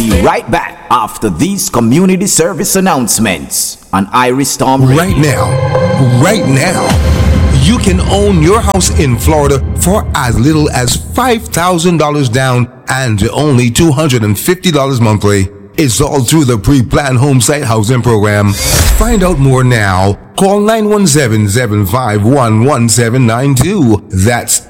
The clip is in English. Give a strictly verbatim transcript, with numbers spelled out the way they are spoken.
be right back after these community service announcements on Iris Storm Radio. Right now, right now, you can own your house in Florida for as little as five thousand dollars down and only two hundred fifty dollars monthly. It's all through the pre-planned home site housing program. Find out more now. Call nine one seven, seven five one, one seven nine two. That's